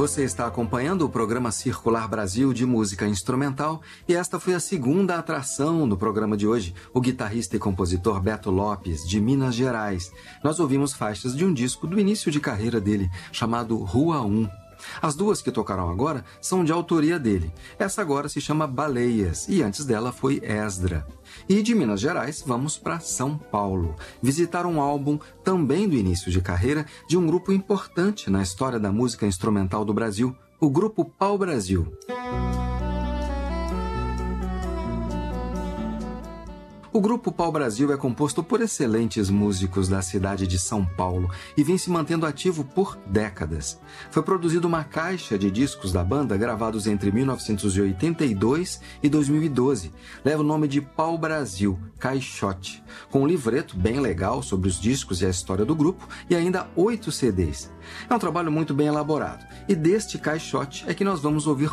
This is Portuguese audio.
Você está acompanhando o programa Circular Brasil de música instrumental e esta foi a segunda atração do programa de hoje, o guitarrista e compositor Beto Lopes, de Minas Gerais. Nós ouvimos faixas de um disco do início de carreira dele, chamado Rua 1. As duas que tocaram agora são de autoria dele. Essa agora se chama Baleias e antes dela foi Esdra. E de Minas Gerais vamos para São Paulo, visitar um álbum também do início de carreira de um grupo importante na história da música instrumental do Brasil, o Grupo Pau Brasil. O Grupo Pau Brasil é composto por excelentes músicos da cidade de São Paulo e vem se mantendo ativo por décadas. Foi produzida uma caixa de discos da banda gravados entre 1982 e 2012. Leva o nome de Pau Brasil, Caixote, com um livreto bem legal sobre os discos e a história do grupo e ainda 8 CDs. É um trabalho muito bem elaborado e deste caixote é que nós vamos ouvir